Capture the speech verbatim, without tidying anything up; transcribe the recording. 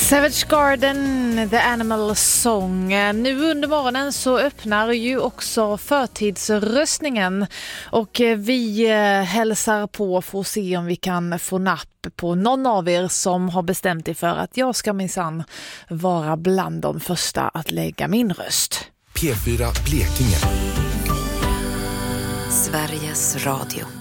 Savage Garden, The Animal Song. Nu under morgonen så öppnar ju också förtidsröstningen och vi hälsar på för att se om vi kan få napp på någon av er som har bestämt sig för att jag ska minsann vara bland de första att lägga min röst. P fyra Blekinge. Sveriges Radio.